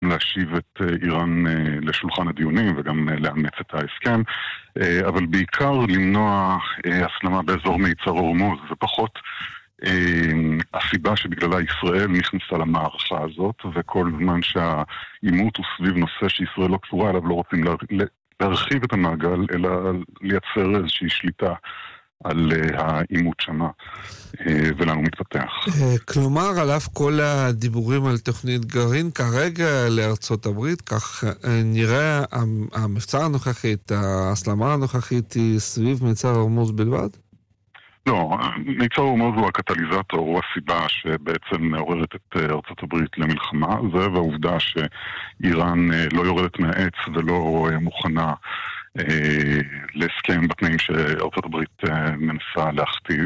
להשיב את איראן לשולחן הדיונים וגם לאמץ את ההסכם, אבל בעיקר למנוע הסלמה באזור מיצר הורמוז, ופחות הסיבה שבגללה ישראל נכנסה למערכה הזאת, וכל זמן שהעימות הוא סביב נושא שישראל לא קשורה אליו, לא רוצים להרחיב את המעגל, אלא לייצר איזושהי שליטה על העימות שמה, ולנו מתפתח. כלומר, על אף כל הדיבורים על תוכנית גרעין, כרגע לארצות הברית, כך נראה המבצע הנוכחית, ההסלמה הנוכחית היא סביב מיצר הורמוז בלבד? לא, מיצר הורמוז הוא הקטליזטור, הוא הסיבה שבעצם מעוררת את ארצות הברית למלחמה, זה והעובדה שאיראן לא יורדת מהעץ ולא מוכנה להסכם בתנאים שארצות הברית מנסה להכתיב.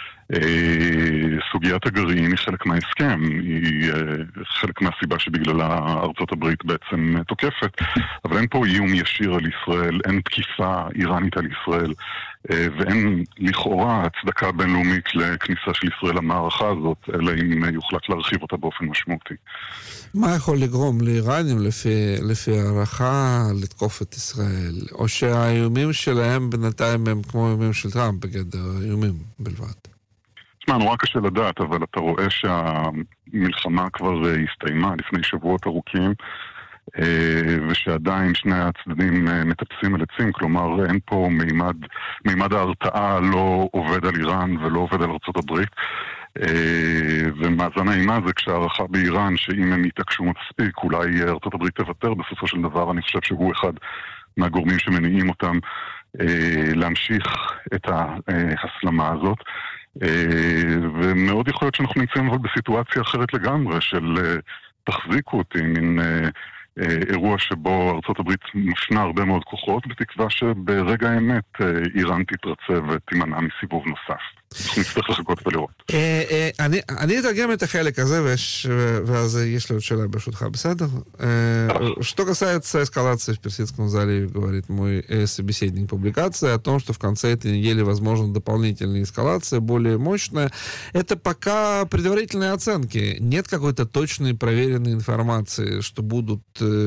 סוגיית הגרעין היא חלק מההסכם, היא חלק מהסיבה שבגללה ארצות הברית בעצם תוקפת, אבל אין פה איום ישיר על ישראל, אין תקיפה איראנית על ישראל, ואין לכאורה הצדקה בינלאומית לכניסה של ישראל למערכה הזאת, אלא אם יוחלט להרחיב אותה באופן משמעותי. מה יכול לגרום לאיראנים לפי הערכה לתקוף את ישראל? או שהאיומים שלהם בינתיים הם כמו איומים של טראמפ בגדר איומים בלבד? תשמע, נורא קשה לדעת, אבל אתה רואה שהמלחמה כבר הסתיימה לפני שבועות ארוכים, ושעדיין שני הצדדים מטפסים על עצים, כלומר אין פה מימד ההרתעה לא עובד על איראן ולא עובד על ארצות הברית, ומאזן האימה זה כשהערכה באיראן שאם הם יתעקשו מספיק, אולי ארצות הברית תוותר בסופו של דבר. אני חושב שהוא אחד מהגורמים שמניעים אותם להמשיך את ההסלמה הזאת, ומאוד יכול להיות שאנחנו נמצאים בסיטואציה אחרת לגמרי של תחזיקו אותי, מין אירוע שבו ארצות הברית מפנה הרבה מאוד כוחות, בתקווה שברגע האמת איראן תתרצה ותימנע מסיבוב נוסף. אנחנו נצטרך לחכות ולראות. אני אתרגם את החלק הזה, ואז есть ли עוד שאלה ברשותך, בסדר? Что касается эскалации в Персидском заливе, говорит мой собеседник публикации, о том, что в конце этой недели возможна дополнительная эскалация, более мощная, это пока предварительные оценки. Нет какой-то точной проверенной информации, что будут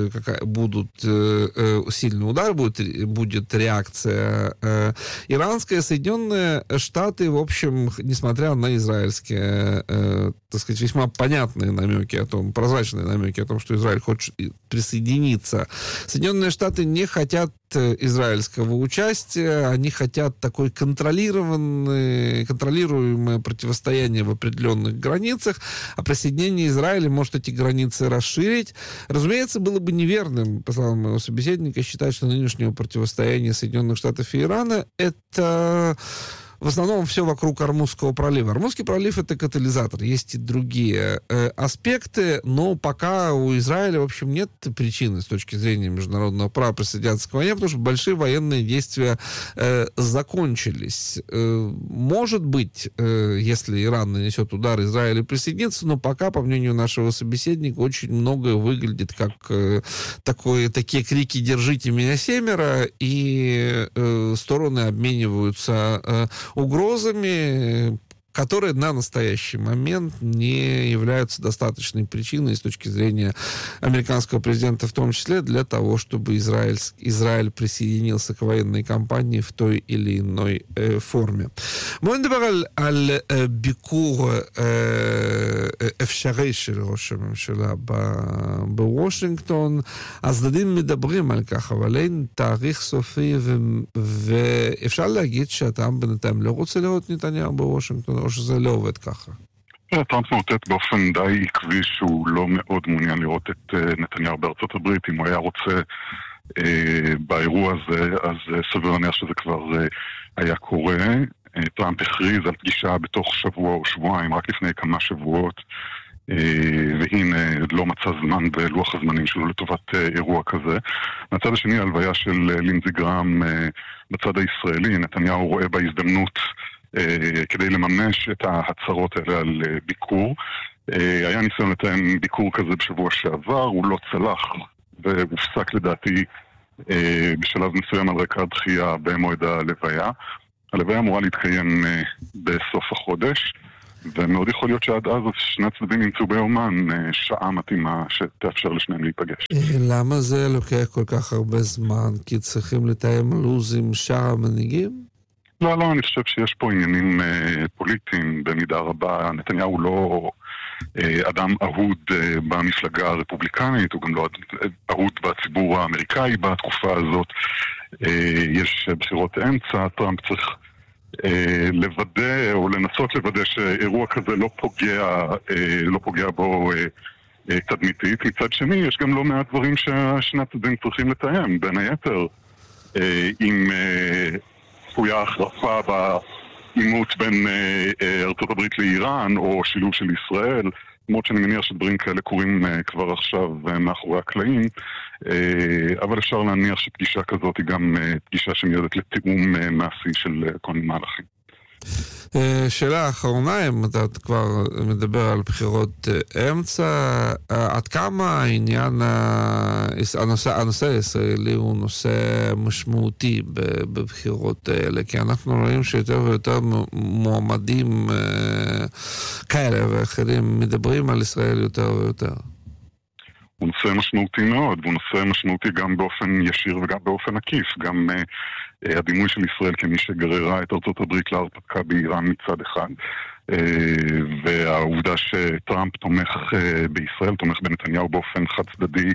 сильный удар, будет реакция иранская. Соединенные Штаты, в общем, несмотря на израильские, так сказать, весьма понятные намеки о том, прозрачные намеки о том, что Израиль хочет присоединиться, Соединенные Штаты не хотят израильского участия, они хотят такой контролируемое противостояние в определенных границах, а присоединение Израиля может эти границы расширить. Разумеется, было бы неверным, по словам моего собеседника, считать, что нынешнее противостояние Соединенных Штатов и Ирана — это в основном все вокруг Ормузского пролива. Ормузский пролив — это катализатор. Есть и другие аспекты, но пока у Израиля, в общем, нет причины с точки зрения международного права присоединяться к войне, потому что большие военные действия закончились. Может быть, если Иран нанесет удар, Израиль присоединится, но пока, по мнению нашего собеседника, очень многое выглядит как такие крики «держите меня, семеро», и стороны обмениваются угрозами, которые на настоящий момент не являются достаточной причиной с точки зрения американского президента, в том числе для того, чтобы Израиль присоединился к военной кампании в той или иной форме. בואו נדבר על ביקור אפשרי של ראש הממשלה בוושינגטון. הצדדים מדברים על כך, אבל אין תאריך סופי, ואפשר להגיד שהטראמפ בינתיים לא רוצה לראות נתניהו בוושינגטון, או שזה לא עובד ככה? טראמפ מאותת באופן די עקבי שהוא לא מאוד מעוניין לראות את נתניהו בארצות הברית. אם הוא היה רוצה באירוע הזה, אז סביר להניח שזה כבר היה קורה. טראמפ הכריז על פגישה בתוך שבוע או שבועיים, רק לפני כמה שבועות, והנה לא מצא זמן בלוח הזמנים שלו לטובת אירוע כזה. מהצד השני, ההלוויה של לינזי גרהם בצד הישראלי, נתניהו רואה בה הזדמנות כדי לממש את ההצהרות האלה על ביקור. היה ניסיון לתאם ביקור כזה בשבוע שעבר, הוא לא צלח והופסק לדעתי בשלב מסוים על רקע הדחייה במועד הלוויה. הלוויה אמורה להתקיים בסוף החודש, ומאוד יכול להיות שעד אז שני הצדדים ימצאו ביומן שעה מתאימה שתאפשר לשניהם להיפגש. למה זה לוקח כל כך הרבה זמן? כי צריכים לתאם לוז עם שאר המנהיגים? לא, אני חושב שיש פה עניינים פוליטיים במידה רבה. נתניהו לא אדם אהוד במפלגה הרפובליקנית, הוא גם לא אהוד בציבור האמריקאי בתקופה הזאת. יש בחירות אמצע, טראמפ צריך לוודא או לנסות לוודא שאירוע כזה לא פוגע בו תדמיתית. מצד שני, יש גם לא מעט דברים ששני הצדדים צריכים לתאם. בין היתר, אם צפויה החרפה בעימות בין ארצות הברית לאיראן או שילוב של ישראל, למרות שאני מניח שדברים כאלה קורים כבר עכשיו מאחורי הקלעים, אבל אפשר להניח שפגישה כזאת היא גם פגישה שמיועדת לתיאום מעשי של כל מיני מהלכים. שאלה אחרונה, אם אתה כבר מדבר על בחירות אמצע, עד כמה הנושא הישראלי הוא נושא משמעותי בבחירות האלה? כי אנחנו רואים שיותר ויותר מועמדים כאלה ואחרים מדברים על ישראל יותר ויותר. הוא נושא משמעותי מאוד, והוא נושא משמעותי גם באופן ישיר וגם באופן עקיף. גם הדימוי של ישראל כמי שגררה את ארצות הברית להרפתקה באיראן מצד אחד, והעובדה שטראמפ תומך בישראל, תומך בנתניהו באופן חד צדדי,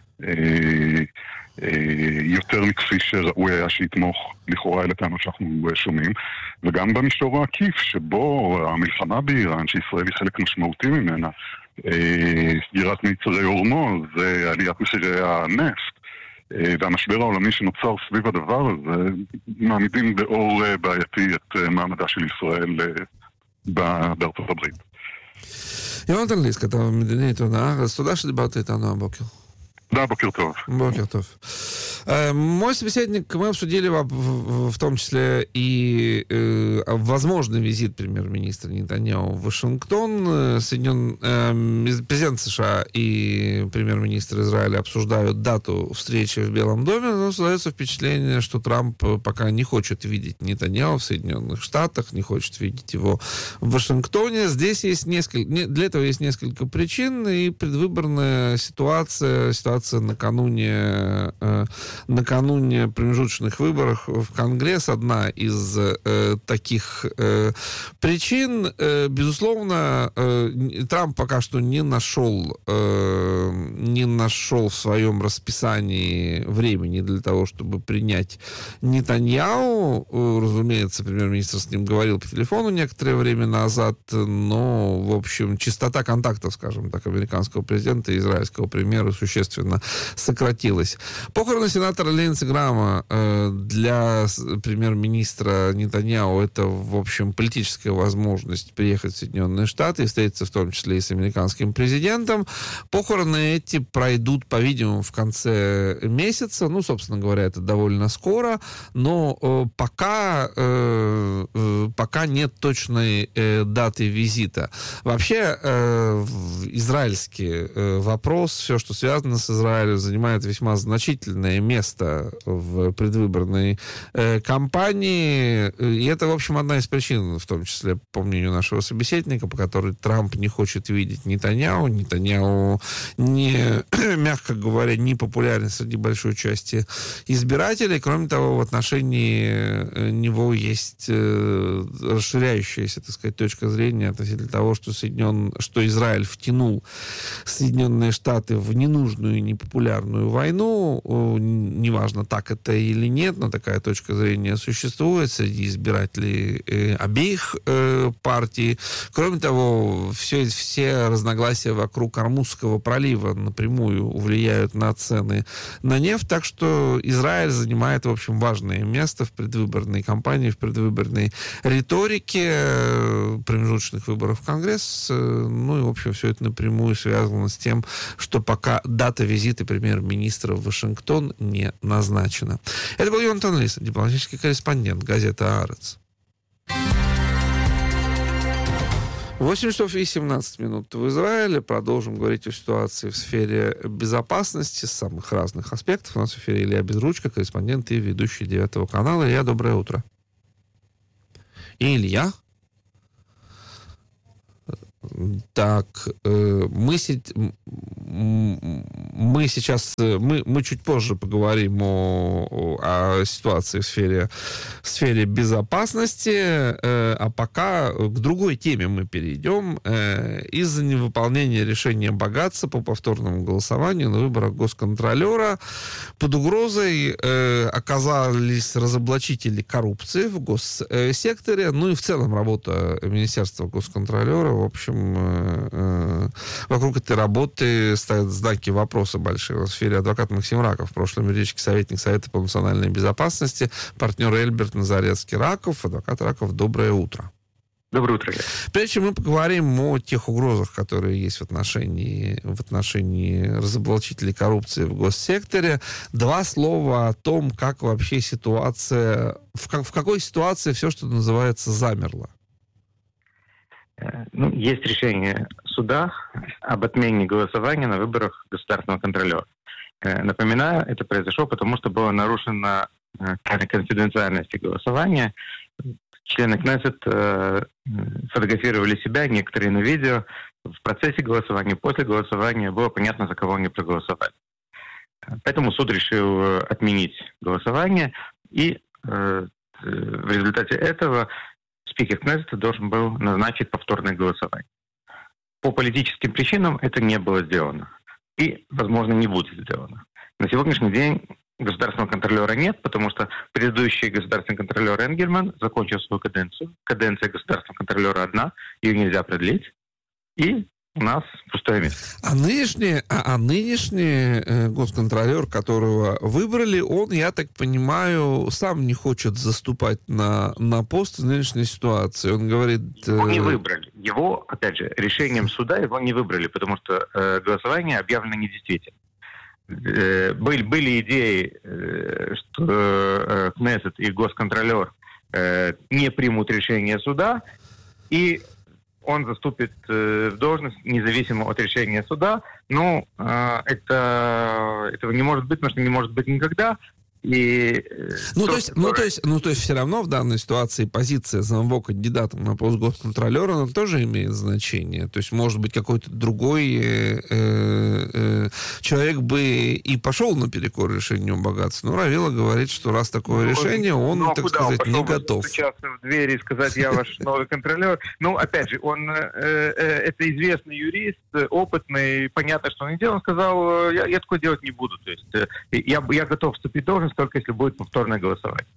יותר מכפי שראוי היה שיתמוך, לכאורה אלה טענות שאנחנו שומעים, וגם במישור העקיף שבו המלחמה באיראן, שישראל היא חלק משמעותי ממנה, סגירת מיצרי הורמוז, עליית מחירי הנפט, והמשבר העולמי שנוצר סביב הדבר הזה, מעמידים באור בעייתי את מעמדה של ישראל בארצות הברית. יונתן ליס, כתב המדיני עיתון הארץ, תודה שדיברת איתנו הבוקר. Да, бокер тов. Бокер тов. Мой собеседник, мы обсудили в том числе и возможный визит премьер-министра Нетаньяху в Вашингтон. Президент США и премьер-министр Израиля обсуждают дату встречи в Белом доме, но создается впечатление, что Трамп пока не хочет видеть Нетаньяху в Соединенных Штатах, не хочет видеть его в Вашингтоне. Здесь есть для этого есть несколько причин, и предвыборная ситуация накануне промежуточных выборов в Конгресс одна из таких причин. Безусловно, Трамп пока что не нашел в своем расписании времени для того, чтобы принять Нетаньяху. Разумеется, премьер-министр с ним говорил по телефону некоторое время назад, но, в общем, частота контактов, скажем так, американского президента и израильского премьера существенно сократилась. Похороны сенатора Линдси Грама для премьер-министра Нетаньяху это, в общем, политическая возможность приехать в Соединенные Штаты и встретиться в том числе и с американским президентом. Похороны эти пройдут, по-видимому, в конце месяца. Ну, собственно говоря, это довольно скоро, но пока нет точной даты визита. Вообще, израильский вопрос, все, что связано с Израилем, занимает весьма значительное место в предвыборной кампании. И это, в общем, одна из причин, в том числе, по мнению нашего собеседника, по которой Трамп не хочет видеть Нетаньяху. Нетаньяху, мягко говоря, не популярен среди большой части избирателей. Кроме того, в отношении него есть расширяющаяся, так сказать, точка зрения относительно того, что Израиль втянул Соединенные Штаты в ненужную и непопулярную войну. Неважно, так это или нет, но такая точка зрения существует среди избирателей обеих партий. Кроме того, все разногласия вокруг Ормузского пролива напрямую влияют на цены на нефть, так что Израиль занимает, в общем, важное место в предвыборной кампании, в предвыборной риторике промежуточных выборов в Конгресс. Ну и, в общем, все это напрямую связано с тем, что пока дата визита премьер-министра в Вашингтон не назначена. Это был Йонатан Лис, дипломатический корреспондент газеты «Аарец». 8 часов и 17 минут в Израиле. Продолжим говорить о ситуации в сфере безопасности с самых разных аспектов. У нас в эфире Илья Безручко, корреспондент и ведущий 9 канала. Илья, доброе утро. Илья? Так, мы чуть позже поговорим о ситуации в сфере безопасности, а пока к другой теме мы перейдем. Из-за невыполнения решения богатства по повторному голосованию на выборах госконтролера под угрозой оказались разоблачители коррупции в госсекторе, ну и в целом работа Министерства госконтролера. В общем, вокруг этой работы ставят знаки вопроса большие. В сфере адвокат Максим Раков, в прошлом юридический советник Совета по национальной безопасности, партнер Эльберт Назарецкий-Раков. Адвокат Раков, доброе утро. Доброе утро. Прежде чем мы поговорим о тех угрозах, которые есть в отношении разоблачителей коррупции в госсекторе, два слова о том, как вообще ситуация, в какой ситуации все, что называется, замерло. Есть решение суда об отмене голосования на выборах государственного контролера. Напоминаю, это произошло, потому что была нарушена тайна конфиденциальности голосования. Члены Кнессет фотографировали себя, некоторые на видео. В процессе голосования, после голосования было понятно, за кого они проголосовали. Поэтому суд решил отменить голосование, и в результате этого спикер Кнессета должен был назначить повторное голосование. По политическим причинам это не было сделано. И, возможно, не будет сделано. На сегодняшний день государственного контролера нет, потому что предыдущий государственный контролер Энгельман закончил свою каденцию. Каденция государственного контролера одна, ее нельзя продлить. И у нас пустое место. А нынешний госконтролер, которого выбрали, он, я так понимаю, сам не хочет заступать на пост в нынешней ситуации. Он говорит... Его не выбрали. Его, опять же, решением суда его не выбрали, потому что голосование объявлено недействительным. Были идеи, что Кнессет и госконтролер не примут решение суда, и он заступит в должность независимо от решения суда. Но этого не может быть, потому что не может быть никогда. И то есть все равно в данной ситуации позиция самого кандидата на пост госконтролера, она тоже имеет значение. То есть, может быть, какой-то другой человек бы и пошел наперекор решению богатства. Но Равила говорит, что раз такое решение, он, так сказать, не готов. Сейчас в двери и сказать, я ваш новый контролер. Опять же, он это известный юрист, опытный, понятно, что он не делал. Он сказал, я такое делать не буду. То есть, я готов вступить в должность, только если будет повторное голосование.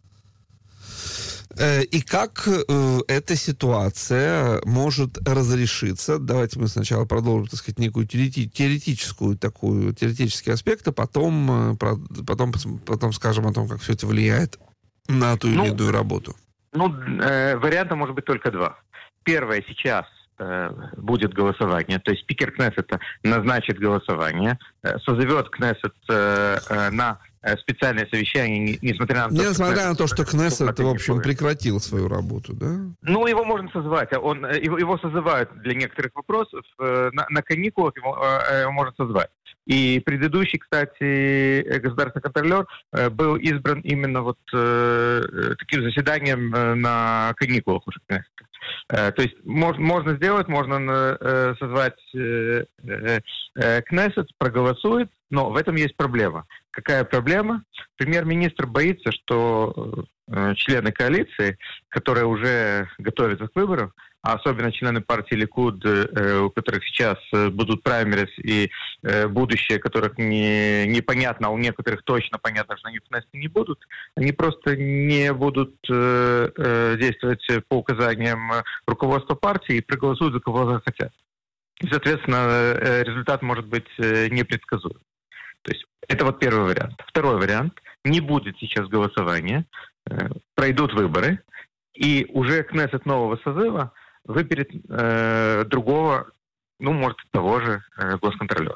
И как эта ситуация может разрешиться? Давайте мы сначала продолжим, так сказать, некую теоретический аспект, а потом скажем о том, как все это влияет на ту или иную работу. Вариантов может быть только два. Первое, сейчас будет голосование, то есть спикер Кнессета назначит голосование, созовет Кнессет на специальное совещание, несмотря на то, что Кнессет, в общем, прекратил свою работу, да? Его можно созвать. Его созывают для некоторых вопросов. На каникулах его можно созвать. И предыдущий, кстати, государственный контролер был избран именно таким заседанием на каникулах уже Кнессета. То есть можно сделать, можно созвать Кнессет, проголосует, но в этом есть проблема. Какая проблема? Премьер-министр боится, что члены коалиции, которые уже готовятся к выборам, а особенно члены партии Ликуд, у которых сейчас будут праймерис и будущее, которых непонятно, а у некоторых точно понятно, что они в Кнессете не будут, они просто не будут действовать по указаниям руководства партии и проголосуют за кого захотят. И, соответственно, результат может быть непредсказуем. То есть это первый вариант. Второй вариант. Не будет сейчас голосования, пройдут выборы, и уже Кнессет нового созыва выберет другого, может, того же госконтролера.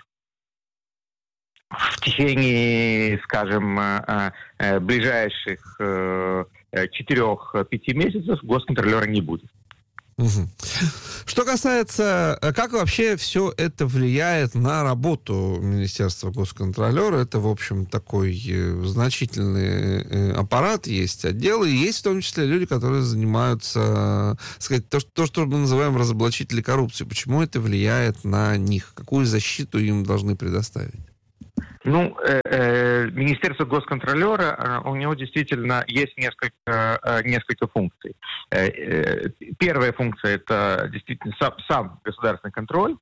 В течение, скажем, ближайших 4-5 месяцев госконтролера не будет. Угу. Что касается, как вообще все это влияет на работу Министерства госконтролера, это, в общем, такой значительный аппарат, есть отделы, и есть в том числе люди, которые занимаются, сказать, то, что мы называем разоблачители коррупции. Почему это влияет на них? Какую защиту им должны предоставить? Министерство госконтролера, у него действительно есть несколько функций. Первая функция – это действительно сам государственный контроль.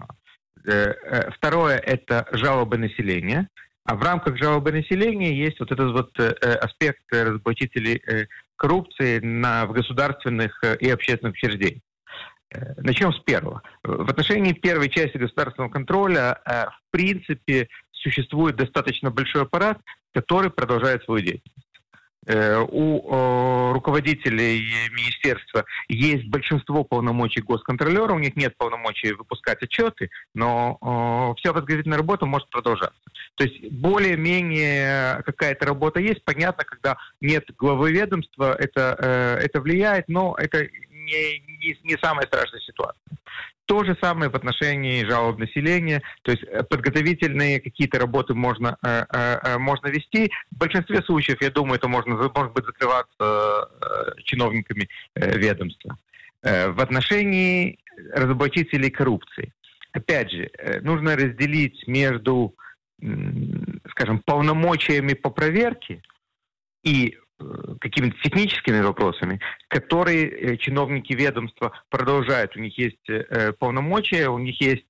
Второе – это жалобы населения. А в рамках жалобы населения есть вот этот вот аспект разоблачителей коррупции в государственных и общественных учреждениях. Начнем с первого. В отношении первой части государственного контроля, в принципе, существует достаточно большой аппарат, который продолжает свою деятельность. У руководителей министерства есть большинство полномочий госконтролера, у них нет полномочий выпускать отчеты, но вся подготовительная работа может продолжаться. То есть более-менее какая-то работа есть. Понятно, когда нет главы ведомства, это влияет, но это не самая страшная ситуация. То же самое в отношении жалоб населения. То есть подготовительные какие-то работы можно вести. В большинстве случаев, я думаю, это может быть закрываться чиновниками ведомства. В отношении разоблачителей коррупции. Опять же, нужно разделить между, скажем, полномочиями по проверке и какими-то техническими вопросами, которые чиновники ведомства продолжают. У них есть полномочия, у них есть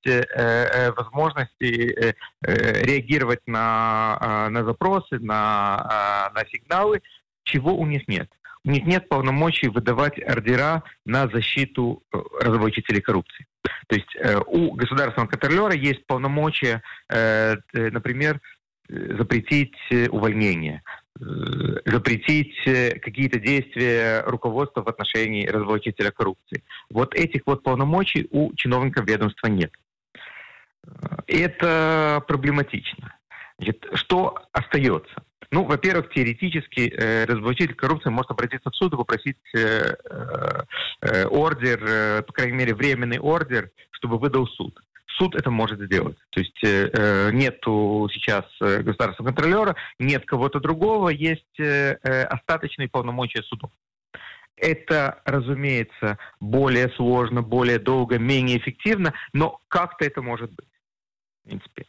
возможности реагировать на запросы, на сигналы, чего у них нет. У них нет полномочий выдавать ордера на защиту разоблачителей коррупции. То есть у государственного контролера есть полномочия, например, запретить увольнение, запретить какие-то действия руководства в отношении разоблачителя коррупции. Вот этих вот полномочий у чиновников ведомства нет. Это проблематично. Значит, что остается? Ну, во-первых, теоретически разоблачитель коррупции может обратиться в суд и попросить ордер, по крайней мере, временный ордер, чтобы выдал суд. Суд это может сделать. То есть нету сейчас государственного контролера, нет кого-то другого, есть остаточные полномочия судов. Это, разумеется, более сложно, более долго, менее эффективно, но как-то это может быть. В принципе.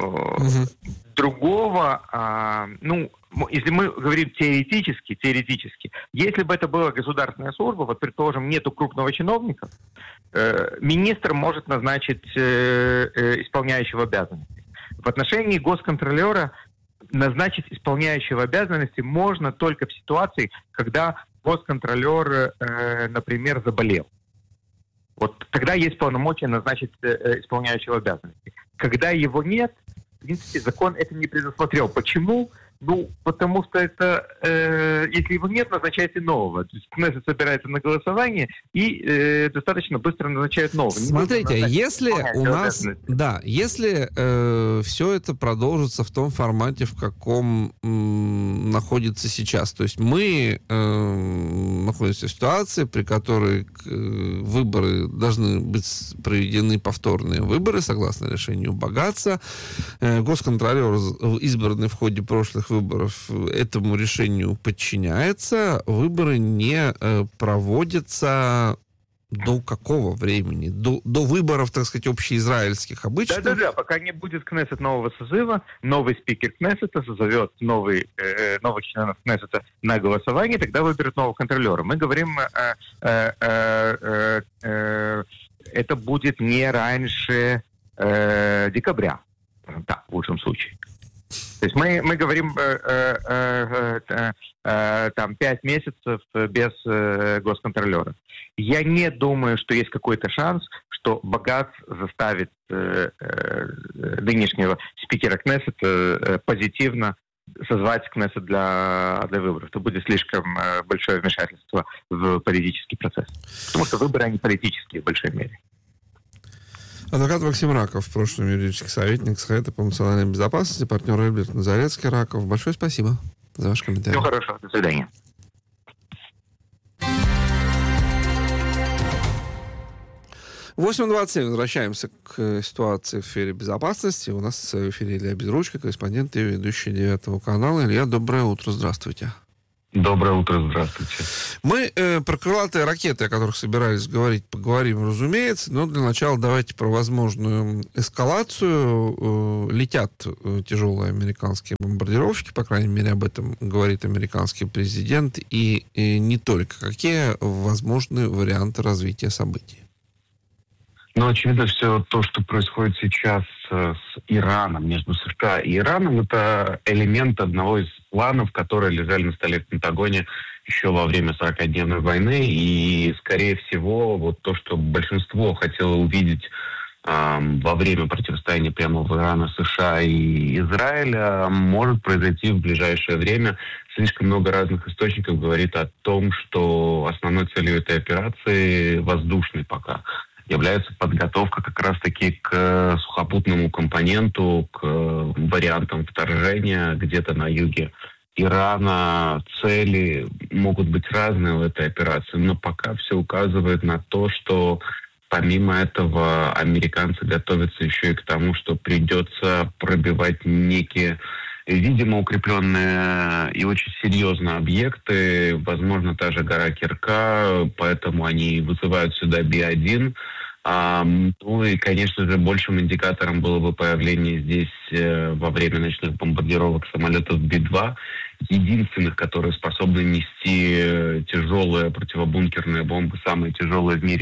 Другого, если мы говорим теоретически, если бы это была государственная служба, вот, предположим, нету крупного чиновника, министр может назначить исполняющего обязанности. В отношении госконтролера назначить исполняющего обязанности можно только в ситуации, когда госконтролер, например, заболел. Вот тогда есть полномочия назначить исполняющего обязанности. Когда его нет, в принципе, закон это не предусмотрел. Почему? Ну, потому что это, если его нет, назначайте нового. То есть Кнессет собирается на голосование и достаточно быстро назначают нового. Смотрите, если у нас, если все это продолжится в том формате, в каком находится сейчас, то есть мы находимся в ситуации, при которой выборы должны быть проведены, повторные выборы, согласно решению Багаца. Госконтролер, избранный в ходе прошлых выборов, этому решению подчиняется. Выборы не проводятся до какого времени? До выборов, так сказать, общеизраильских обычных? Да, пока не будет Кнессет нового созыва, новый спикер Кнессета созовет новых членов Кнессета на голосование, тогда выберут нового контролера. Мы говорим, это будет не раньше декабря, да, в лучшем случае. То есть мы говорим там 5 месяцев без госконтролера. Я не думаю, что есть какой-то шанс, что Багац заставит нынешнего спикера Кнессета позитивно созвать Кнессет для выборов. Это будет слишком большое вмешательство в политический процесс. Потому что выборы, они политические в большой мере. Адвокат Максим Раков, в прошлом юридический советник Совета по национальной безопасности, партнер Эльберт Назарецкий. Раков, большое спасибо за ваш комментарий. Всего хорошего, до свидания. 8:27. Возвращаемся к ситуации в сфере безопасности. У нас в эфире Илья Безручко, корреспондент и ведущий 9 канала. Илья, доброе утро, здравствуйте. Доброе утро, здравствуйте. Мы про крылатые ракеты, о которых собирались говорить, поговорим, разумеется, но для начала давайте про возможную эскалацию. Летят тяжелые американские бомбардировщики, по крайней мере, об этом говорит американский президент, и не только. Какие возможны варианты развития событий? Ну, очевидно, все то, что происходит сейчас с Ираном, между США и Ираном, это элемент одного из планов, которые лежали на столе в Пентагоне еще во время 40-дневной войны. И, скорее всего, вот то, что большинство хотело увидеть во время противостояния прямо в Ирана, США и Израиля, может произойти в ближайшее время. Слишком много разных источников говорит о том, что основной целью этой операции воздушной пока является подготовка как раз-таки к сухопутному компоненту, к вариантам вторжения где-то на юге Ирана. Цели могут быть разные в этой операции, но пока все указывает на то, что помимо этого американцы готовятся еще и к тому, что придется пробивать некие, видимо, укрепленные и очень серьезные объекты, возможно, та же гора Кирка, поэтому они вызывают сюда Би-1. Ну и, конечно же, большим индикатором было бы появление здесь во время ночных бомбардировок самолетов Би-2, единственных, которые способны нести тяжелые противобункерные бомбы, самые тяжелые в мире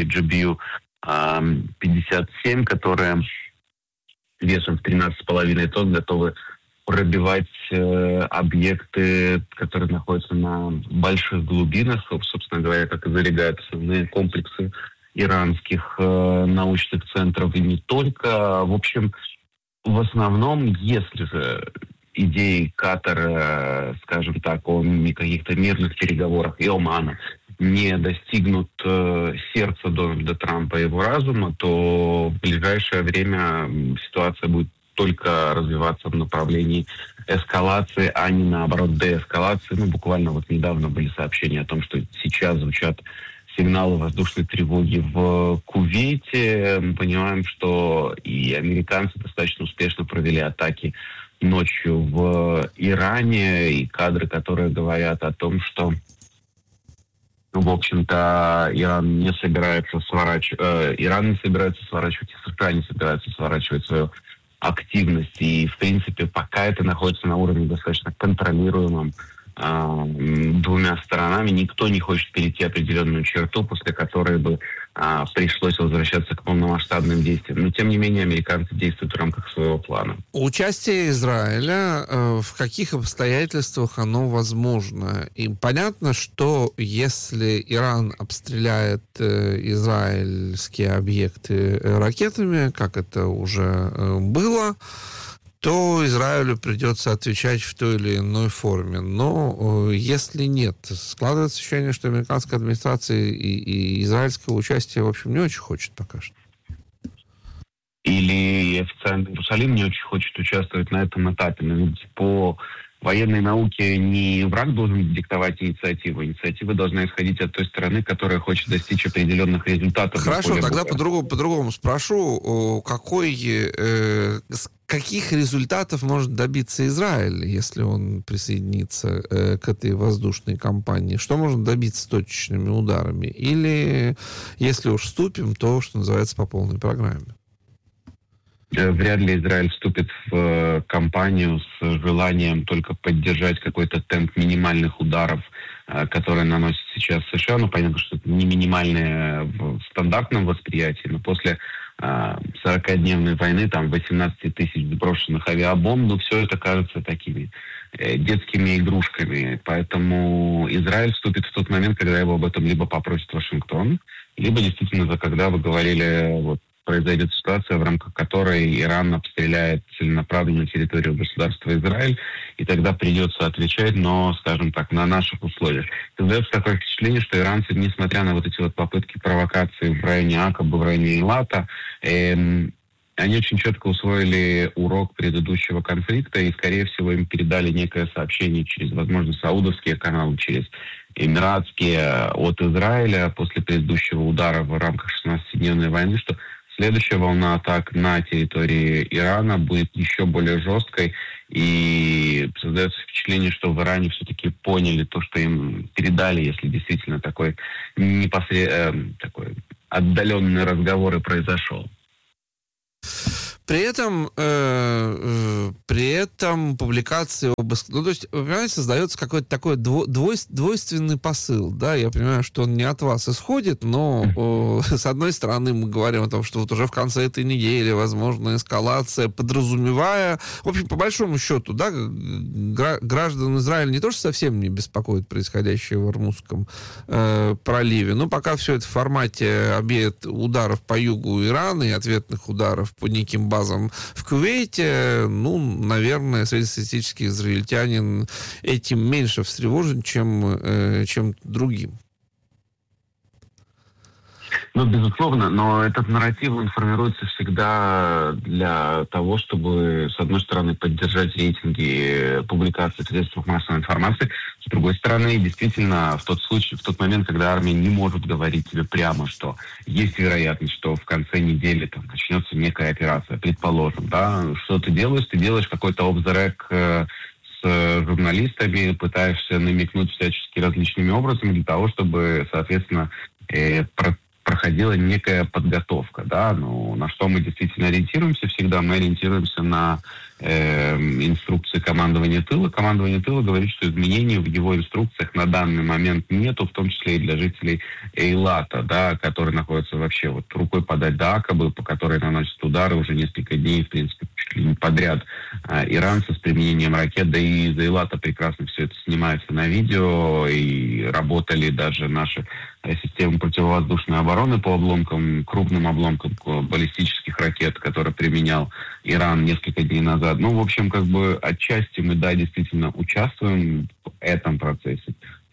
GBU-57, которые весом в 13,5 тонн готовы пробивать объекты, которые находятся на больших глубинах, собственно говоря, как и залегают основные комплексы иранских научных центров, и не только. В общем, в основном, если же идеи Катара, скажем так, о каких-то мирных переговорах и Омана не достигнут сердца Дональда Трампа и его разума, то в ближайшее время ситуация будет только развиваться в направлении эскалации, а не наоборот деэскалации. Ну, буквально вот недавно были сообщения о том, что сейчас звучат сигналы воздушной тревоги в Кувейте. Мы понимаем, что и американцы достаточно успешно провели атаки ночью в Иране, и кадры, которые говорят о том, что, в общем-то, Иран не собирается сворачивать, и США не собирается сворачивать свою активность. И, в принципе, пока это находится на уровне достаточно контролируемом двумя сторонами, никто не хочет перейти определенную черту, после которой бы пришлось возвращаться к полномасштабным действиям. Но, тем не менее, американцы действуют в рамках своего плана. Участие Израиля, в каких обстоятельствах оно возможно? И понятно, что если Иран обстреляет израильские объекты ракетами, как это уже было, то Израилю придется отвечать в той или иной форме. Но если нет, складывается ощущение, что американская администрация и израильского участия, в общем, не очень хочет пока что. Или официальный Иерусалим не очень хочет участвовать на этом этапе. Но ведь по военной науке не враг должен диктовать инициативу. Инициатива должна исходить от той стороны, которая хочет достичь определенных результатов. Хорошо, тогда по-другому спрошу. Каких результатов может добиться Израиль, если он присоединится к этой воздушной кампании? Что можно добиться точечными ударами? Или, если уж вступим, то, что называется, по полной программе? Вряд ли Израиль вступит в кампанию с желанием только поддержать какой-то темп минимальных ударов, которые наносят сейчас США. Ну, понятно, что это не минимальные в стандартном восприятии, но после 40-дневной войны, там 18 тысяч сброшенных авиабомб, но все это кажется такими детскими игрушками. Поэтому Израиль вступит в тот момент, когда его об этом либо попросит Вашингтон, либо действительно, когда вы говорили, вот, произойдет ситуация, в рамках которой Иран обстреляет целенаправленно территорию государства Израиль, и тогда придется отвечать, но, скажем так, на наших условиях. Создается такое впечатление, что иранцы, несмотря на вот эти вот попытки провокации в районе Акаба, в районе Илата, они очень четко усвоили урок предыдущего конфликта, и, скорее всего, им передали некое сообщение через, возможно, саудовские каналы, через эмиратские от Израиля после предыдущего удара в рамках 16-дневной войны, что следующая волна атак на территории Ирана будет еще более жесткой, и создается впечатление, что в Иране все-таки поняли то, что им передали, если действительно такой такой отдаленный разговор и произошел. При этом публикации об... Ну, то есть, вы понимаете, создается какой-то такой двойственный посыл, да, я понимаю, что он не от вас исходит, но с одной стороны мы говорим о том, что вот уже в конце этой недели возможна эскалация, подразумевая, в общем, по большому счету, да, граждан Израиля не то, что совсем не беспокоит происходящее в Ормузском проливе, но пока все это в формате ударов по югу Ирана и ответных ударов по неким базам в Кувейте, ну, наверное, среднестатистический израильтянин этим меньше встревожен, чем другим. Ну, безусловно, но этот нарратив, он формируется всегда для того, чтобы, с одной стороны, поддержать рейтинги публикаций в средствах массовой информации, с другой стороны, действительно, в тот момент, когда армия не может говорить тебе прямо, что есть вероятность, что в конце недели там начнется некая операция, предположим, да, что ты делаешь какой-то off-the-rack с журналистами, пытаешься намекнуть всячески различными образами для того, чтобы, соответственно, проходила некая подготовка, да, ну, на что мы действительно ориентируемся всегда? Мы ориентируемся на инструкции командования тыла. Командование тыла говорит, что изменений в его инструкциях на данный момент нету, в том числе и для жителей Эйлата, да, которые находятся вообще вот рукой подать до Акабы, по которой наносят удары уже несколько дней, в принципе, чуть ли не подряд иранцы с применением ракет, да и из Эйлата прекрасно все это снимается на видео, и работали даже наши системы противовоздушной обороны по крупным обломкам баллистических ракет, которые применял Иран несколько дней назад. Ну, в общем, как бы отчасти мы, да, действительно участвуем в этом процессе,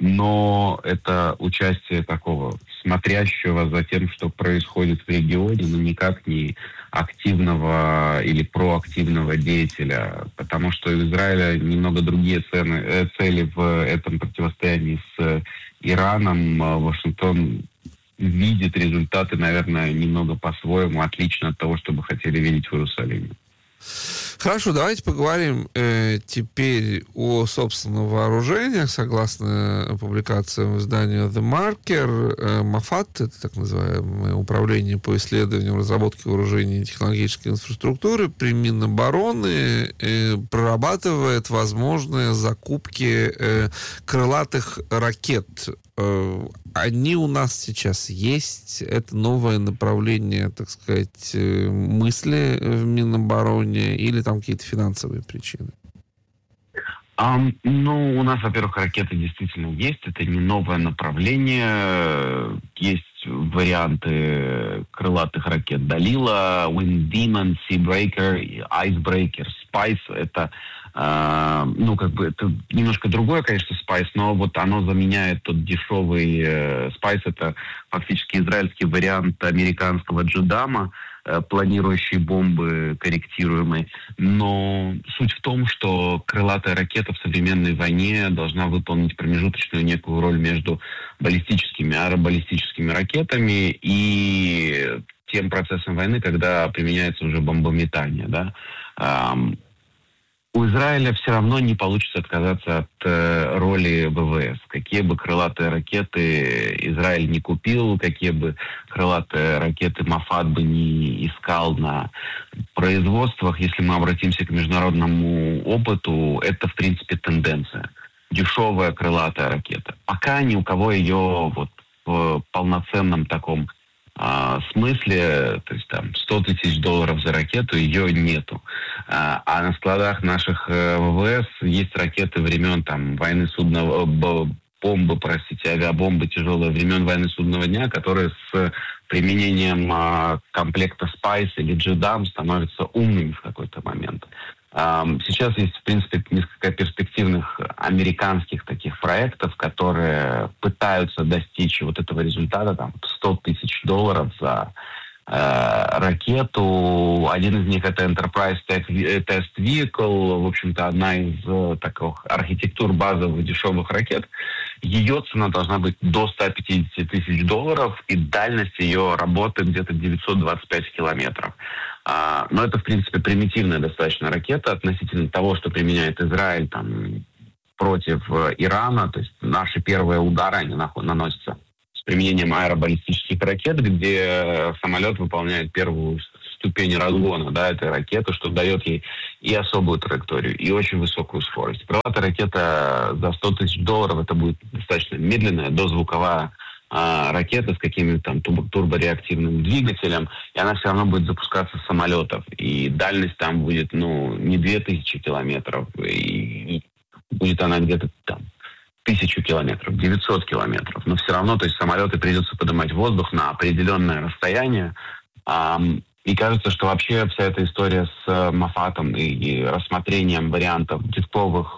но это участие такого смотрящего за тем, что происходит в регионе, но никак не активного или проактивного деятеля, потому что у Израиля немного другие цели в этом противостоянии с Ираном. Вашингтон видит результаты, наверное, немного по-своему, отлично от того, что бы хотели видеть в Иерусалиме. Хорошо, давайте поговорим теперь о собственном вооружениях. Согласно публикациям издания The Marker, МАФАТ, это так называемое управление по исследованию, разработке вооружений и технологической инфраструктуры при Минобороны, прорабатывает возможные закупки крылатых ракет. Они у нас сейчас есть. Это новое направление, так сказать, мысли в Минобороне или там какие-то финансовые причины? Ну, у нас, во-первых, ракеты действительно есть. Это не новое направление. Есть варианты крылатых ракет Далила, Wind Demon, Seabreaker, Icebreaker, Spice. Это ну, как бы, это немножко другое, конечно, Spice, но вот оно заменяет тот дешевый Spice. Это фактически израильский вариант американского Джедама, планирующий бомбы корректируемые. Но суть в том, что крылатая ракета в современной войне должна выполнить промежуточную некую роль между баллистическими, аэробаллистическими ракетами и тем процессом войны, когда применяется уже бомбометание, да. У Израиля все равно не получится отказаться от роли ВВС. Какие бы крылатые ракеты Израиль не купил, какие бы крылатые ракеты Мафат бы не искал на производствах, если мы обратимся к международному опыту, это, в принципе, тенденция. Дешевая крылатая ракета. Пока ни у кого ее вот в полноценном таком смысле, то есть там $100 тысяч за ракету, ее нету. А на складах наших ВВС есть ракеты времен там войны судного авиабомбы тяжелые времен войны судного дня, которые с применением комплекта Spice или Джедам становятся умными в какой-то момент. Сейчас есть, в принципе, несколько перспективных американских таких проектов, которые пытаются достичь вот этого результата, там, $100 тысяч за ракету. Один из них — это Enterprise Test Vehicle, в общем-то, одна из таких архитектур базовых дешевых ракет. Ее цена должна быть до $150 тысяч, и дальность ее работы где-то 925 километров. Но это, в принципе, примитивная достаточно ракета относительно того, что применяет Израиль там против Ирана. То есть наши первые удары, они наносятся с применением аэробаллистических ракет, где самолет выполняет первую ступень разгона, да, этой ракеты, что дает ей и особую траекторию, и очень высокую скорость. Крылатая ракета за $100 тысяч это будет достаточно медленная, дозвуковая ракета с каким-то там турбореактивным двигателем, и она все равно будет запускаться с самолетов. И дальность там будет, не 2000 километров, и будет она где-то там 1000 километров, 900 километров. Но все равно, то есть самолеты придется поднимать в воздух на определенное расстояние. И кажется, что вообще вся эта история с Моффатом и рассмотрением вариантов дешевых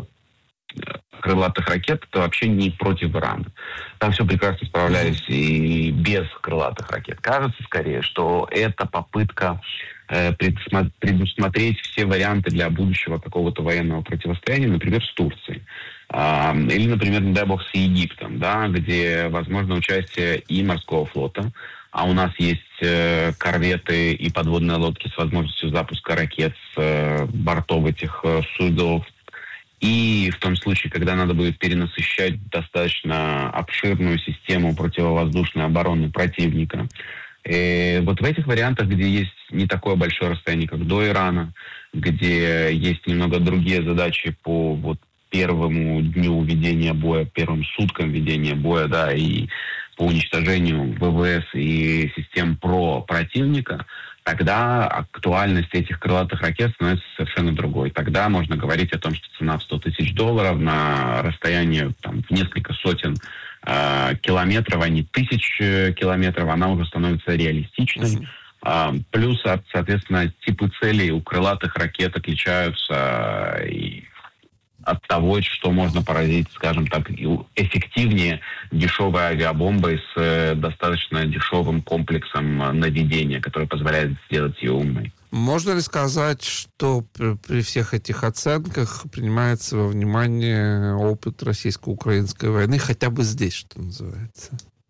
крылатых ракет — это вообще не против Ирана. Там все прекрасно справлялись и без крылатых ракет. Кажется скорее, что это попытка предусмотреть все варианты для будущего какого-то военного противостояния, например, с Турцией. Или, например, не дай бог, с Египтом, да, где возможно участие и морского флота, а у нас есть корветы и подводные лодки с возможностью запуска ракет с бортов этих судов. И в том случае, когда надо будет перенасыщать достаточно обширную систему противовоздушной обороны противника. И вот в этих вариантах, где есть не такое большое расстояние, как до Ирана, где есть немного другие задачи по первому дню ведения боя, первым суткам ведения боя, да, и по уничтожению ВВС и систем ПРО противника, тогда актуальность этих крылатых ракет становится совершенно другой. Тогда можно говорить о том, что цена в $100 тысяч на расстоянии там, в несколько сотен километров, а не тысяч километров, она уже становится реалистичной. Плюс, соответственно, типы целей у крылатых ракет отличаются и от того, что можно поразить, скажем так, эффективнее дешевой авиабомбой с достаточно дешевым комплексом наведения, который позволяет сделать ее умной. Можно ли сказать, что при всех этих оценках принимается во внимание опыт российско-украинской войны, хотя бы здесь, что называется?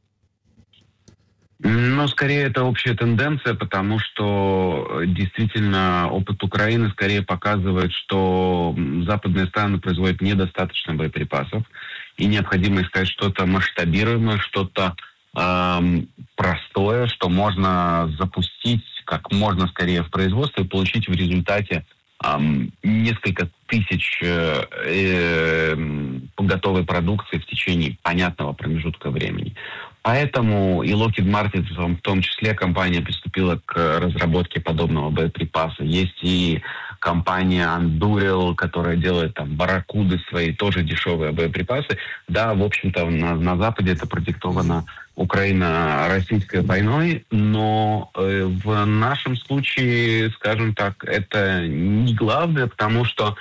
Скорее, это общая тенденция, потому что действительно опыт Украины скорее показывает, что западные страны производят недостаточно боеприпасов, и необходимо искать что-то масштабируемое, что-то простое, что можно запустить как можно скорее в производство и получить в результате несколько тысяч готовой продукции в течение понятного промежутка времени. Поэтому и Lockheed Martin, в том числе, компания приступила к разработке подобного боеприпаса. Есть и компания Anduril, которая делает там барракуды свои, тоже дешевые боеприпасы. Да, в общем-то, на Западе это продиктовано Украино-российской войной, но в нашем случае, скажем так, это не главное, потому что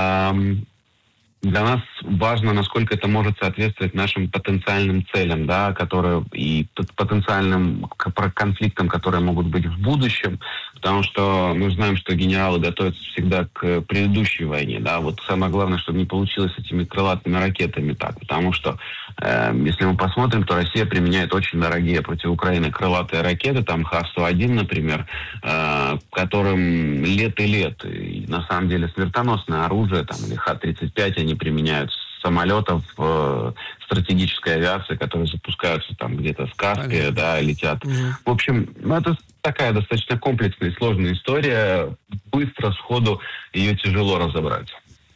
для нас важно, насколько это может соответствовать нашим потенциальным целям, да, которые и потенциальным конфликтам, которые могут быть в будущем, потому что мы знаем, что генералы готовятся всегда к предыдущей войне, да, вот самое главное, чтобы не получилось с этими крылатыми ракетами так, потому что если мы посмотрим, то Россия применяет очень дорогие против Украины крылатые ракеты, там Х-101, например, которым лет и лет, и на самом деле смертоносное оружие, там, или Х-35, они применяют с самолетов стратегической авиации, которые запускаются там где-то с Каспия, да, летят. В общем, это такая достаточно комплексная и сложная история. Быстро, сходу ее тяжело разобрать.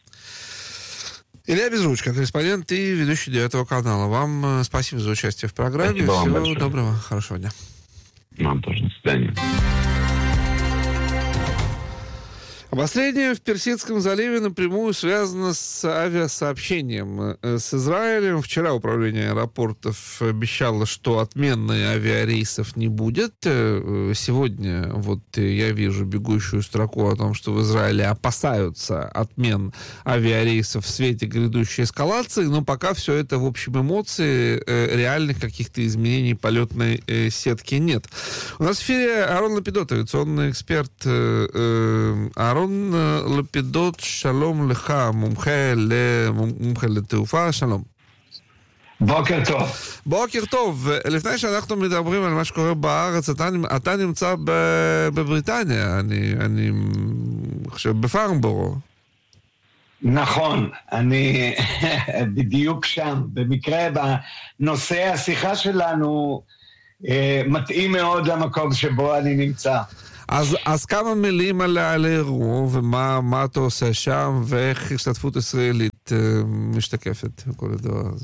Илья Безручко, корреспондент и ведущий 9 канала. Вам спасибо за участие в программе. Спасибо. Всего Всего доброго, хорошего дня. Вам тоже. До свидания. Обострение в Персидском заливе напрямую связано с авиасообщением с Израилем. Вчера управление аэропортов обещало, что отмены авиарейсов не будет. Сегодня вот я вижу бегущую строку о том, что в Израиле опасаются отмен авиарейсов в свете грядущей эскалации, но пока все это в общем эмоции, реальных каких-то изменений полетной сетки нет. У нас в эфире Арон Лапидот, авиационный эксперт. Арон לפידות, שלום לך, מומחה לתעופה, שלום. בוקר טוב. בוקר טוב. לפני שאנחנו מדברים על מה שקורה בארץ, אתה נמצא בבריטניה, אני חושב בפארנבורו. נכון, אני בדיוק שם. במקרה, בנושא השיחה שלנו מתאים מאוד למקום שבו אני נמצא. אז כמה מילים על האירוע, ומה אתה עושה שם, ואיך השתתפות ישראלית משתקפת בכל הדבר הזה?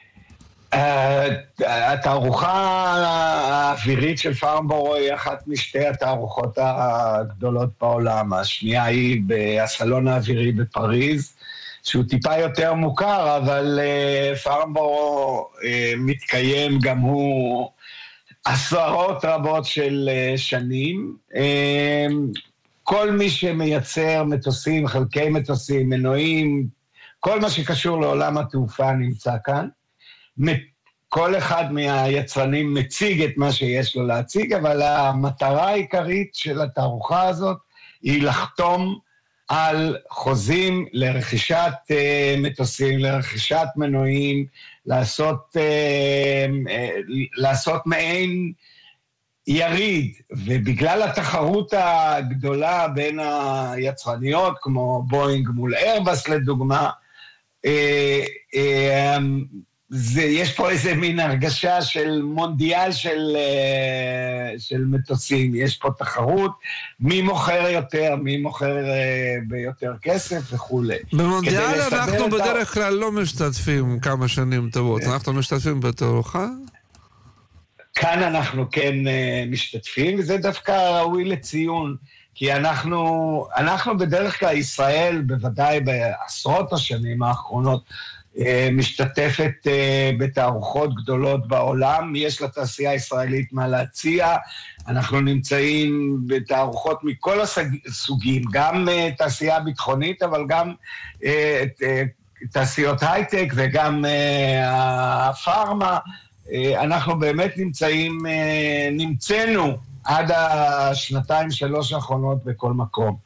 התערוכה האווירית של פארנבורו היא אחת משתי התערוכות הגדולות בעולם. השנייה היא בסלון האווירי בפריז, שהוא טיפה יותר מוכר, אבל פארנבורו מתקיים גם הוא עשרות רבות של שנים. כל מי שמייצר מטוסים, חלקי מטוסים, מנועים, כל מה שקשור לעולם התעופה נמצא כאן. כל אחד מהיצרנים מציג את מה שיש לו להציג, אבל המטרה העיקרית של התערוכה הזאת היא לחתום על חוזים לרכישת מטוסים, לרכישת מנועים, לעשות מעין יריד, ובגלל התחרות הגדולה בין היצרניות, כמו בואינג מול איירבס לדוגמה, יש פה איזה מין הרגשה של מונדיאל של מטוסים, יש פה תחרות, מי מוכר יותר, מי מוכר ביותר כסף וכו'. במונדיאל אנחנו בדרך כלל לא משתתפים כמה שנים טובות, אנחנו משתתפים בתערוכה? כאן אנחנו כן משתתפים, וזה דווקא ראוי לציון, כי אנחנו בדרך כלל, ישראל, בוודאי בעשרות השנים האחרונות, משתתפת בתערוכות גדולות בעולם, יש לתעשייה הישראלית מה להציע, אנחנו נמצאים בתערוכות מכל הסוגים, גם תעשייה ביטחונית, אבל גם תעשיות הייטק וגם הפארמה, אנחנו באמת נמצאנו עד השנתיים שלוש האחרונות בכל מקום.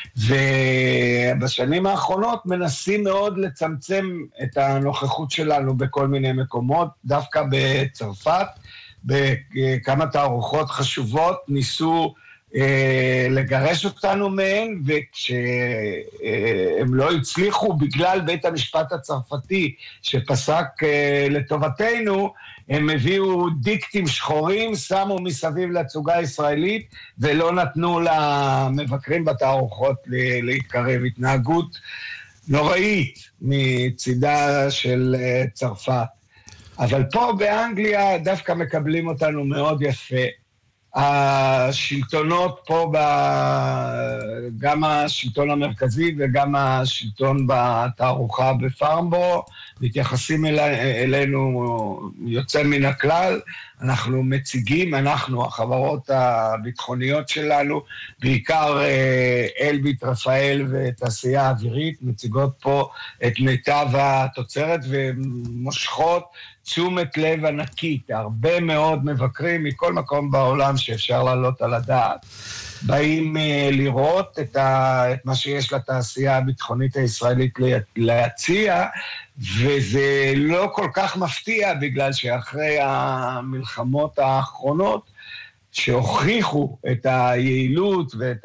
ובשנים האחרונות מנסים מאוד לצמצם את הנוכחות שלנו בכל מיני מקומות, דווקא בצרפת, בכמה תערוכות חשובות, ניסו לגרש אותנו מהן, וכשהם לא הצליחו בגלל בית המשפט הצרפתי שפסק לטובתנו, הם הביאו דיקטים שחורים, שמו מסביב לצוגה הישראלית, ולא נתנו למבקרים בתערוכות להתקרב. התנהגות נוראית מצידה של צרפת. אבל פה באנגליה דווקא מקבלים אותנו מאוד יפה. השלטונות פה, גם השלטון המרכזי וגם השלטון בתערוכה בפארנבורו, מתייחסים אלינו יוצא מן הכלל. אנחנו מציגים, החברות הביטחוניות שלנו, בעיקר אלביט, רפאל ותעשייה אווירית, מציגות פה את מיטב התוצרת ומושכות תשומת לב ענקית. הרבה מאוד מבקרים מכל מקום בעולם שאפשר לעלות על הדעת, באים לראות את מה שיש לתעשייה הביטחונית הישראלית להציע, וזה לא כל כך מפתיע, בגלל שאחרי המלחמות האחרונות, שהוכיחו את היעילות ואת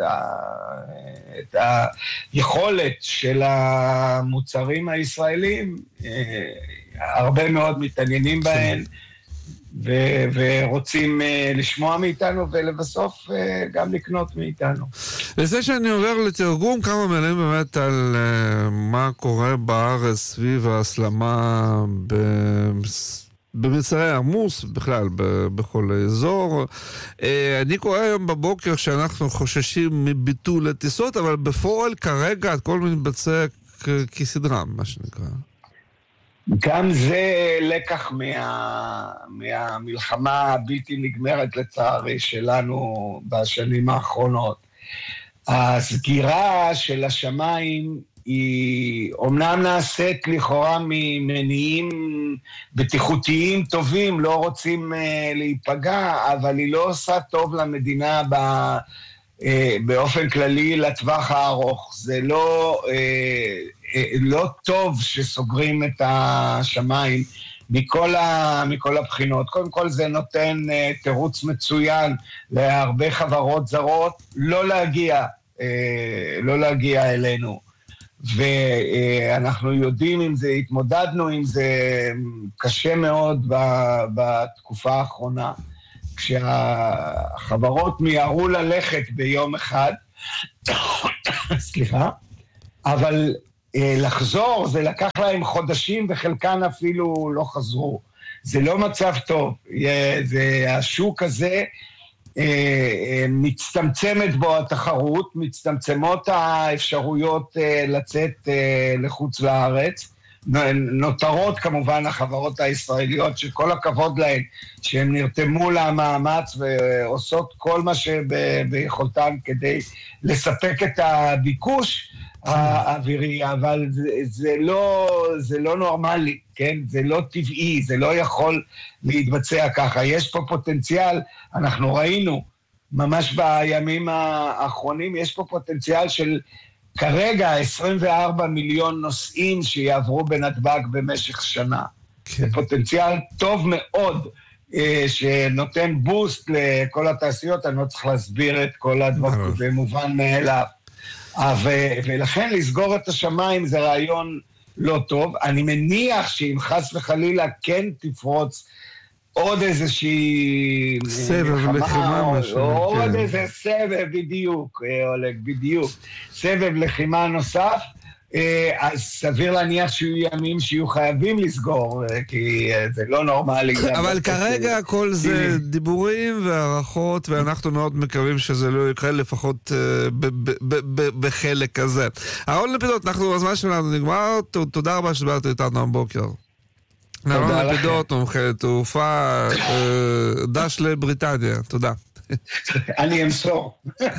היכולת של המוצרים הישראלים, הרבה מאוד מתעניינים בהן, ורוצים לשמוע מאיתנו, ולבסוף גם לקנות מאיתנו. לפני שאני עובר לתרגום, כמה מילים באמת על מה קורה בארץ סביב ההסלמה במצרי עמוס, בכלל, בכל האזור. אני קורא היום בבוקר שאנחנו חוששים מביטול הטיסות, אבל בפועל כרגע הכל מתבצע כסדרם, מה שנקרא. גם זה לקח מהמלחמה הבלתי נגמרת לצערי שלנו בשנים האחרונות. הסגירה של השמיים היא אומנם נעשית לכאורה ממניעים בטיחותיים טובים, לא רוצים להיפגע, אבל היא לא עושה טוב למדינה באופן כללי לטווח הארוך. זה לא טוב שסוגרים את השמיים מכל הבחינות. קודם כל זה נותן תירוץ מצוין להרבה חברות זרות לא להגיע אלינו. ואנחנו יודעים אם זה, התמודדנו עם זה קשה מאוד בתקופה האחרונה, כשהחברות מיהרו ללכת ביום אחד, סליחה, אבל לחזור, זה לקח להם חודשים וחלקן אפילו לא חזרו. זה לא מצב טוב. השוק הזה מצטמצמת בו התחרות, מצטמצמות האפשרויות לצאת לחוץ לארץ. נותרות כמובן החברות הישראליות שכל הכבוד להן, שהן נרתמו למאמץ ועושות כל מה שביכולתן כדי לספק את הביקוש האווירי, אבל זה לא נורמלי, כן? זה לא טבעי, זה לא יכול להתבצע ככה. יש פה פוטנציאל, אנחנו ראינו ממש בימים האחרונים, יש פה פוטנציאל של כרגע 24 מיליון נוסעים שיעברו בנתב"ג במשך שנה. זה פוטנציאל טוב מאוד, שנותן בוסט לכל התעשיות, אני לא צריך להסביר את כל הדברים, זה מובן מאליו. ולכן לסגור את השמיים זה רעיון לא טוב. אני מניח שאם חס וחלילה כן תפרוץ עוד איזושהי סבב לחימה, עוד איזה סבב, בדיוק, אולג, בדיוק, סבב לחימה נוסף, אז סביר להניח שיהיו ימים שיהיו חייבים לסגור, כי זה לא נורמלי. אבל כרגע כל זה דיבורים והערכות, ואנחנו מאוד מקווים שזה לא יקרה לפחות בחלק הזה. אהרון לפידות, הזמן שלנו נגמר, תודה רבה שבאת איתנו הבוקר. אהרון לפידות, מומחה לתעופה, דש לבריטניה, туда. אני אמסור.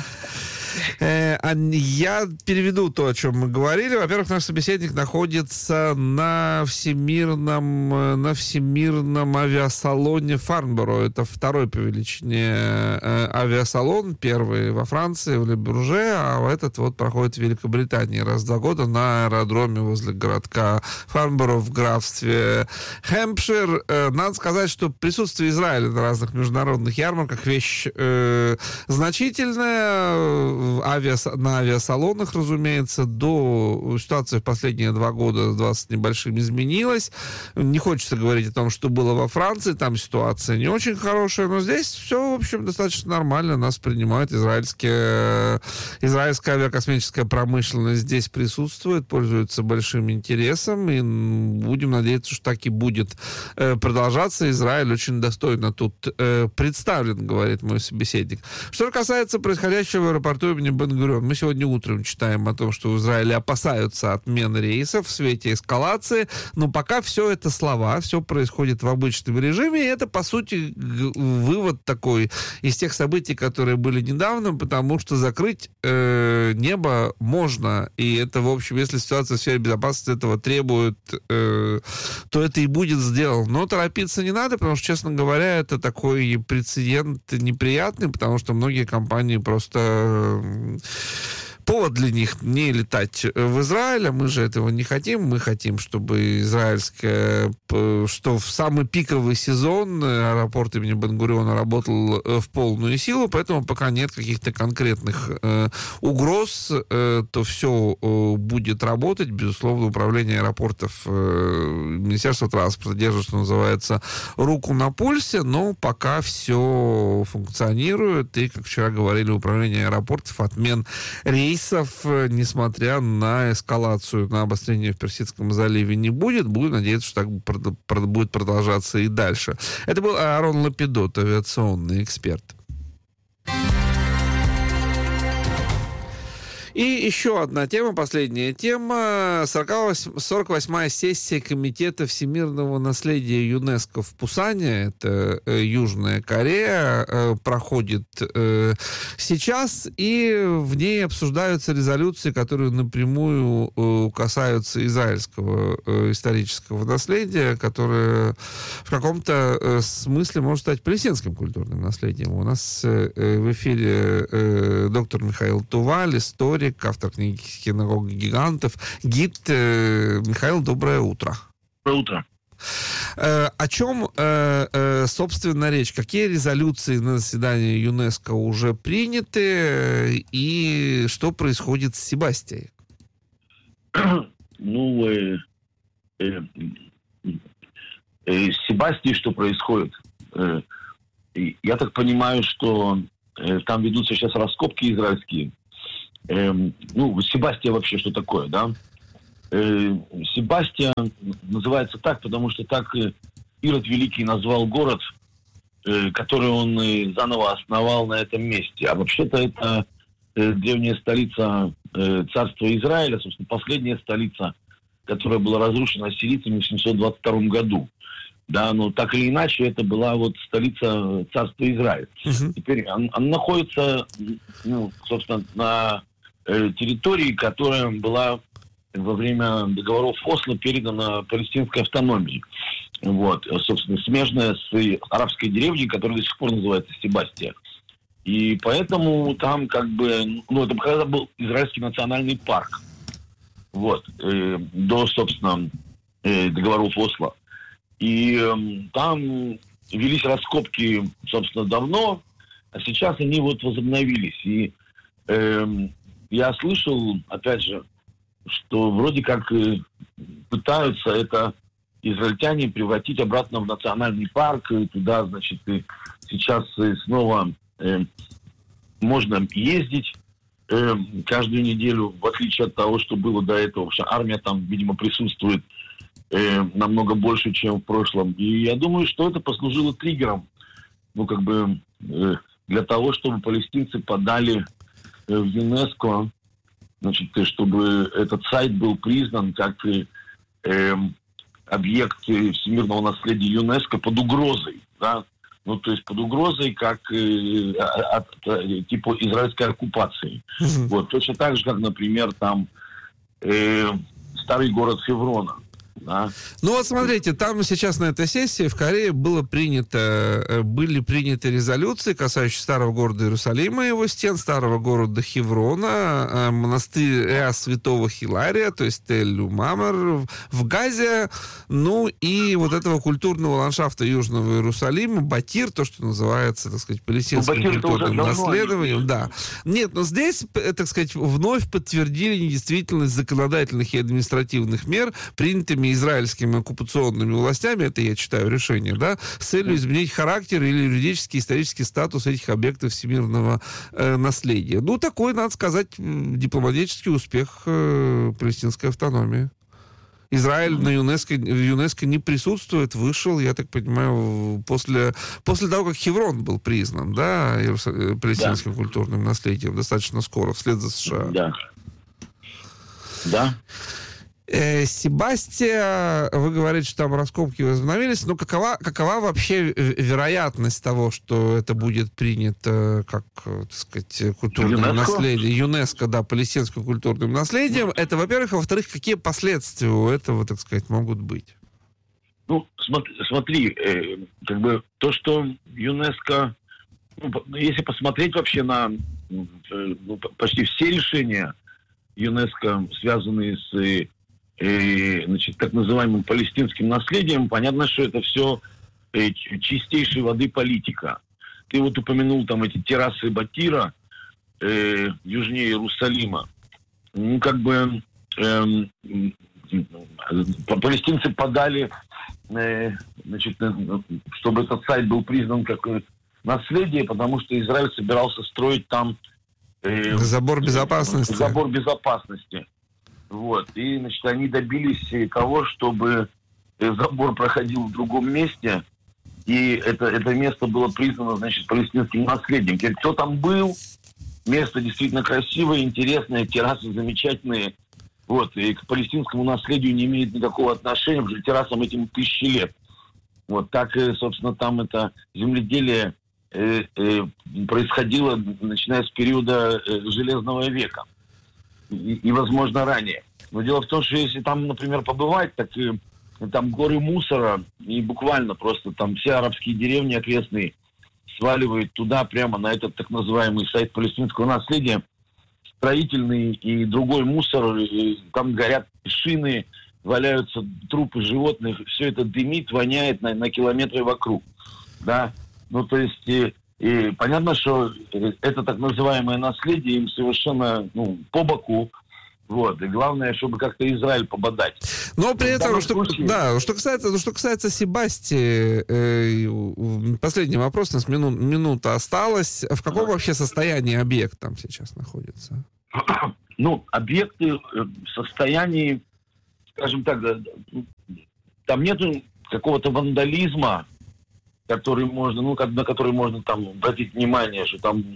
Я переведу то, о чем мы говорили. Во-первых, наш собеседник находится на всемирном авиасалоне Фарнборо. Это второй по величине авиасалон. Первый во Франции, в Ле-Бурже, а этот вот проходит в Великобритании раз в 2 года на аэродроме возле городка Фарнборо в графстве Хэмпшир. Надо сказать, что присутствие Израиля на разных международных ярмарках вещь значительная. На авиасалонах, разумеется, ситуация в последние 2 года с 20 небольшим изменилась. Не хочется говорить о том, что было во Франции, там ситуация не очень хорошая, но здесь все, в общем, достаточно нормально. Нас принимают, израильская авиакосмическая промышленность здесь присутствует, пользуется большим интересом, и будем надеяться, что так и будет продолжаться. Израиль очень достойно тут представлен, говорит мой собеседник. Что касается происходящего в аэропорту имени Бен-Гурион, мы сегодня утром читаем о том, что в Израиле опасаются отмены рейсов в свете эскалации, но пока все это слова, все происходит в обычном режиме, и это, по сути, вывод такой из тех событий, которые были недавно, потому что закрыть небо можно, и это, в общем, если ситуация в сфере безопасности этого требует, то это и будет сделано. Но торопиться не надо, потому что, честно говоря, это такой прецедент неприятный, потому что многие компании просто... повод для них не летать в Израиль, а мы же этого не хотим. Мы хотим, чтобы что в самый пиковый сезон аэропорт имени Бен-Гуриона работал в полную силу, поэтому пока нет каких-то конкретных угроз, то все будет работать. Безусловно, управление аэропортов, Министерство транспорта держит, что называется, руку на пульсе, но пока все функционирует, и, как вчера говорили, управление аэропортов, отмен рейсов рейсов, несмотря на эскалацию, на обострение в Персидском заливе, не будет. Будем надеяться, что так будет продолжаться и дальше. Это был Аарон Лапидот, авиационный эксперт. И еще одна тема, последняя тема. 48-я сессия Комитета всемирного наследия ЮНЕСКО в Пусане, это Южная Корея, проходит сейчас, и в ней обсуждаются резолюции, которые напрямую касаются израильского исторического наследия, которое в каком-то смысле может стать палестинским культурным наследием. У нас в эфире доктор Михаил Туваль, историк, автор книги «Синагога гигантов», гид. Михаил, доброе утро. Доброе утро. О чем, собственно, речь? Какие резолюции на заседании ЮНЕСКО уже приняты и что происходит с Себастией? Ну, с Себастией что происходит? Я так понимаю, что там ведутся сейчас раскопки израильские. Себастия вообще что такое, да? Себастия называется так, потому что так Ирод Великий назвал город, который он заново основал на этом месте. А вообще-то это древняя столица царства Израиля, собственно, последняя столица, которая была разрушена ассирийцами в 722 году. Да, но так или иначе, это была вот столица царства Израиля. Теперь она находится, собственно, на территории, которая была во время договоров Осло передана палестинской автономии. Вот, собственно, смежная с арабской деревней, которая до сих пор называется Себастия. И поэтому там это когда был израильский национальный парк. Вот, до, собственно, договоров Осло. И там велись раскопки, собственно, давно, а сейчас они вот возобновились. И я слышал, опять же, что вроде как пытаются это израильтяне превратить обратно в национальный парк. И туда, значит, и сейчас снова можно ездить каждую неделю, в отличие от того, что было до этого. Потому что армия там, видимо, присутствует намного больше, чем в прошлом. И я думаю, что это послужило триггером, для того, чтобы палестинцы подали в ЮНЕСКО, значит, чтобы этот сайт был признан как объект всемирного наследия ЮНЕСКО под угрозой, да? То есть под угрозой, как типа израильской оккупации. Вот, точно так же, как, например, там старый город Хеврона. Да. Вот смотрите, там сейчас на этой сессии в Корее были приняты резолюции, касающиеся старого города Иерусалима и его стен, старого города Хеврона, монастыря Святого Хилария, то есть Тель-Мамер в Газе, и вот этого культурного ландшафта Южного Иерусалима, Батир, то, что называется, так сказать, палестинским культурным наследованием. Да. Нет, но здесь, так сказать, вновь подтвердили недействительность законодательных и административных мер, принятыми израильскими оккупационными властями, это я читаю решение, да, с целью изменить характер или юридический, исторический статус этих объектов всемирного наследия. Такой, надо сказать, дипломатический успех палестинской автономии. Израиль в ЮНЕСКО не присутствует, вышел, я так понимаю, после того, как Хеврон был признан, да, палестинским культурным наследием, достаточно скоро, вслед за США. Да. Себастия, вы говорите, что там раскопки возобновились, но какова вообще вероятность того, что это будет принято как, так сказать, культурное наследие, ЮНЕСКО, да, палестинским культурным наследием? Это, во-первых, а во-вторых, какие последствия у этого, так сказать, могут быть? Смотри, то, что ЮНЕСКО, если посмотреть вообще на почти все решения ЮНЕСКО, связанные с так называемым палестинским наследием, понятно, что это все чистейшей воды политика. Ты вот упомянул там эти террасы Батира южнее Иерусалима. Палестинцы подали, чтобы этот сайт был признан как наследие, потому что Израиль собирался строить там Забор безопасности. Забор безопасности. Вот. И, значит, они добились того, чтобы забор проходил в другом месте, и это место было признано, значит, палестинским наследием. Теперь, кто там был, место действительно красивое, интересное, террасы замечательные. Вот. И к палестинскому наследию не имеет никакого отношения, потому что террасам этим тысячи лет. Вот так, собственно, там это земледелие происходило, начиная с периода Железного века. И, возможно, ранее. Но дело в том, что если там, например, побывать, так там горы мусора, и буквально просто там все арабские деревни окрестные сваливают туда, прямо на этот так называемый сайт палестинского наследия, строительный и другой мусор, и там горят шины, валяются трупы животных, все это дымит, воняет на километры вокруг. Да? Ну, то есть, и понятно, что это так называемое наследие им совершенно по боку. Вот. И главное, чтобы как-то Израиль пободать. Но при этом, что касается Себасти, последний вопрос, у нас минута осталась. В каком вообще состоянии объект там сейчас находится? Ну, объекты в состоянии, скажем так, там нету какого-то вандализма, который можно, на который можно там обратить внимание, что там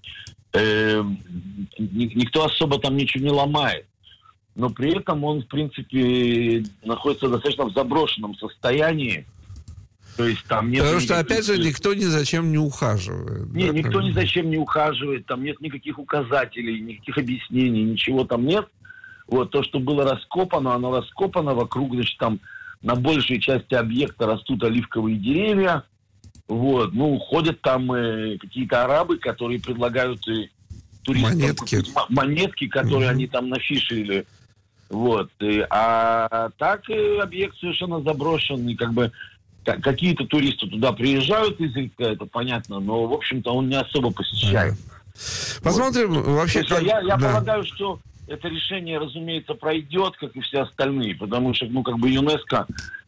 никто особо там ничего не ломает. Но при этом он, в принципе, находится достаточно в заброшенном состоянии. То есть там нет... Потому что, опять же, никто ни зачем не ухаживает. Нет, никто ни зачем не ухаживает, там нет никаких указателей, никаких объяснений, ничего там нет. Вот то, что было раскопано, оно раскопано вокруг, значит, там на большей части объекта растут оливковые деревья. Вот, ходят там какие-то арабы, которые предлагают туристам монетки, которые они там нафишили. Вот. А так объект совершенно заброшенный, как бы какие-то туристы туда приезжают изредка, это понятно, но, в общем-то, он не особо посещает. Посмотрим, вот. Вообще... Я полагаю, что это решение, разумеется, пройдет, как и все остальные, потому что, ЮНЕСКО...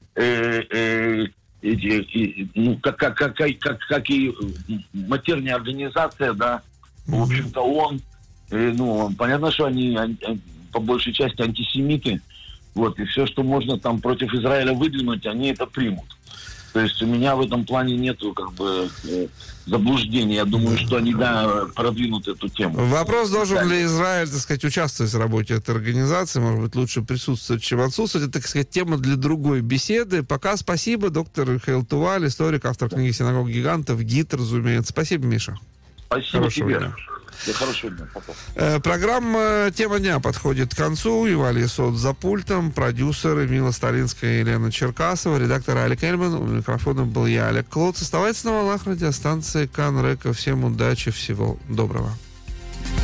как и матерная организация, да, в общем-то, понятно, что они по большей части антисемиты, вот, и все, что можно там против Израиля выдвинуть, они это примут. То есть у меня в этом плане нету, заблуждений. Я думаю, что они, продвинут эту тему. Вопрос, должен ли Израиль, так сказать, участвовать в работе этой организации, может быть, лучше присутствовать, чем отсутствовать. Это, так сказать, тема для другой беседы. Пока спасибо, доктор Михаил Туваль, историк, автор книги «Синагог гигантов», гид, разумеется. Спасибо, Миша. Спасибо тебе. Хорошего дня. Программа «Тема дня» подходит к концу. Ювалий Сот за пультом, продюсеры Мила Сталинская и Елена Черкасова, редактор Алик Эльман, у микрофона был я, Олег Клоц. Оставайтесь на волнах радиостанции Кан Река. Всем удачи, всего доброго.